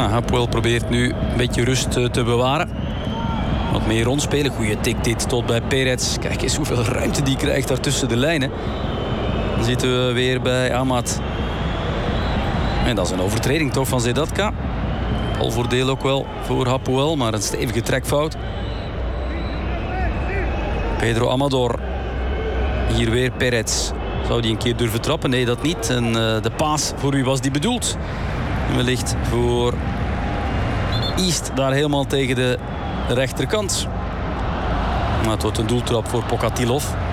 Hapoel probeert nu een beetje rust te bewaren. Wat meer rondspelen. Goeie tik dit tot bij Perez. Kijk eens hoeveel ruimte die krijgt daar tussen de lijnen. Dan zitten we weer bij Amat. En dat is een overtreding toch van Zedatka. Balvoordeel ook wel voor Hapoel, maar een stevige trekfout. Pedro Amador. Hier weer Perez. Zou die een keer durven trappen? Nee, dat niet. En de paas, voor wie was die bedoeld? Wellicht voor East, daar helemaal tegen de rechterkant. Maar het wordt een doeltrap voor Pokatilov.